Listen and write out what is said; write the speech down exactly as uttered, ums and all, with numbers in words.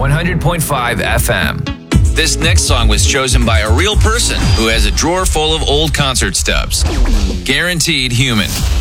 one hundred point five F M. This next song was chosen by a real person who has a drawer full of old concert stubs. Guaranteed Human.